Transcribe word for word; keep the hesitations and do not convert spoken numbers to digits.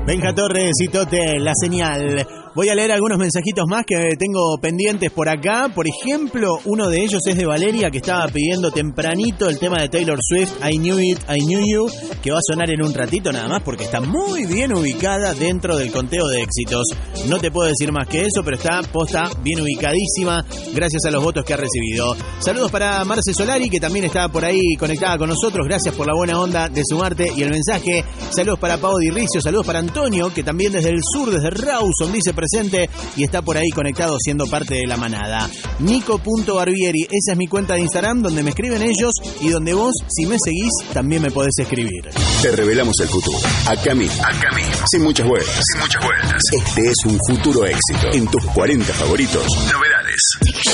Benja Torres y Tote, La Señal. Voy a leer algunos mensajitos más que tengo pendientes por acá. Por ejemplo, uno de ellos es de Valeria, que estaba pidiendo tempranito el tema de Taylor Swift, I Knew It, I Knew You, que va a sonar en un ratito nada más porque está muy bien ubicada dentro del conteo de éxitos. No te puedo decir más que eso, pero está posta bien ubicadísima gracias a los votos que ha recibido. Saludos para Marce Solari, que también está por ahí conectada con nosotros. Gracias por la buena onda de sumarte y el mensaje. Saludos para Pau Di Ricio, saludos para Antonio, que también desde el sur, desde Rawson, dice presente y está por ahí conectado siendo parte de la manada. Nico punto Barbieri, esa es mi cuenta de Instagram donde me escriben ellos y donde vos, si me seguís, también me podés escribir. Te revelamos el futuro. Acá mismo. Acá mismo. Sin muchas vueltas. Sin muchas vueltas. Este es un futuro éxito. En tus cuarenta favoritos. Novedades.